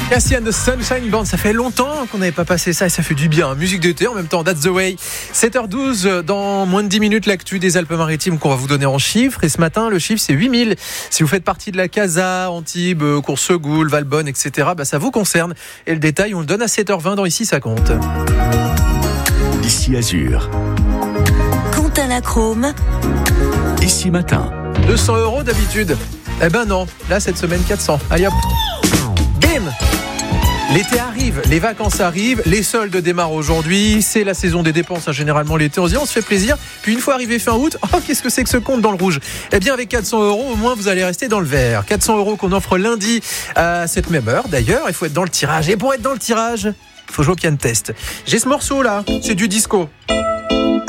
Cassie and the Sunshine Band, ça fait longtemps qu'on n'avait pas passé ça et ça fait du bien. Musique d'été en même temps, that's the way. 7h12, dans moins de 10 minutes, l'actu des Alpes-Maritimes qu'on va vous donner en chiffres. Et ce matin, le chiffre c'est 8000. Si vous faites partie de la Casa, Antibes, Coursegoule, Valbonne, etc., ça vous concerne. Et le détail, on le donne à 7h20 dans Ici ça compte. Ici Azur. Quentin Lachrome. Ici Matin. 200 € d'habitude. Eh ben non, là cette semaine 400. Allez hop. Bim. L'été arrive, les vacances arrivent, les soldes démarrent aujourd'hui, c'est la saison des dépenses, généralement l'été, on se dit on se fait plaisir, puis une fois arrivé fin août, qu'est-ce que c'est que ce compte dans le rouge ? Eh bien avec 400 € au moins vous allez rester dans le vert. 400 € qu'on offre lundi à cette même heure d'ailleurs, il faut être dans le tirage, et pour être dans le tirage, il faut jouer au piano test. J'ai ce morceau là, c'est du disco.